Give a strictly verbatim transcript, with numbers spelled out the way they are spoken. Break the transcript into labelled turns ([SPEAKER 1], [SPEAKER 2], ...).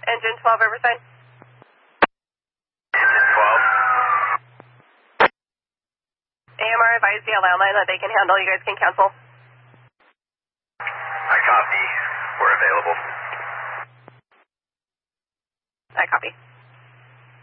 [SPEAKER 1] Engine twelve, Riverside.
[SPEAKER 2] Engine twelve.
[SPEAKER 1] A M R advised via landline that they can handle. You guys can cancel.
[SPEAKER 2] I copy. We're available.
[SPEAKER 1] I copy.